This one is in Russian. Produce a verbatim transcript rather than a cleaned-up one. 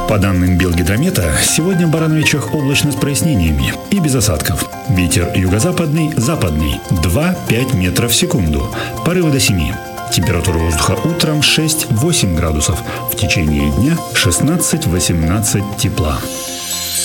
По данным Белгидромета, сегодня в Барановичах облачно с прояснениями и без осадков. Ветер юго-западный, западный два-пять метров в секунду. Порывы до семи. Температура воздуха утром шесть-восемь градусов. В течение дня шестнадцать-восемнадцать тепла.